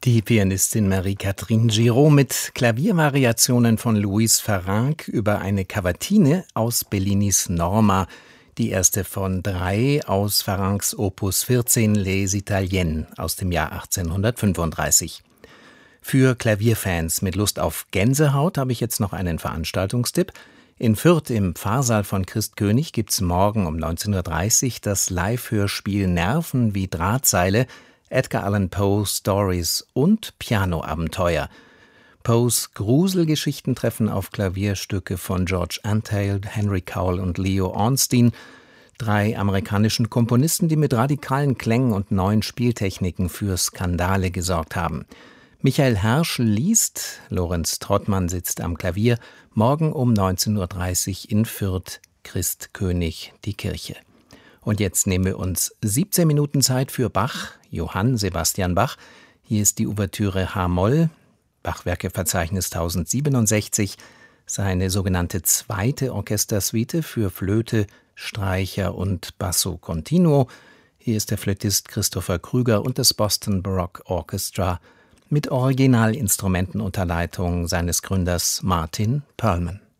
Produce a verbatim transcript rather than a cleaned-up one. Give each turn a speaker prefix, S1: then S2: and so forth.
S1: Die Pianistin Marie-Catherine Giraud mit Klaviervariationen von Louis Farrenc über eine Cavatine aus Bellinis Norma, die erste von drei aus Farrencs Opus vierzehn Les Italiennes aus dem Jahr achtzehnhundertfünfunddreißig. Für Klavierfans mit Lust auf Gänsehaut habe ich jetzt noch einen Veranstaltungstipp. In Fürth im Pfarrsaal von Christkönig gibt's morgen um neunzehn Uhr dreißig das Live-Hörspiel Nerven wie Drahtseile, Edgar Allan Poe Stories und Pianoabenteuer. Poes Gruselgeschichten treffen auf Klavierstücke von George Antheil, Henry Cowell und Leo Ornstein, drei amerikanischen Komponisten, die mit radikalen Klängen und neuen Spieltechniken für Skandale gesorgt haben. Michael Herschel liest, Lorenz Trottmann sitzt am Klavier, morgen um neunzehn Uhr dreißig in Fürth, Christkönig, die Kirche. Und jetzt nehmen wir uns siebzehn Minuten Zeit für Bach, Johann Sebastian Bach. Hier ist die Ouvertüre H-Moll, Bachwerkeverzeichnis tausendsiebenundsechzig, seine sogenannte zweite Orchestersuite für Flöte, Streicher und Basso Continuo. Hier ist der Flötist Christopher Krüger und das Boston Baroque Orchestra mit Originalinstrumenten unter Leitung seines Gründers Martin Perlman.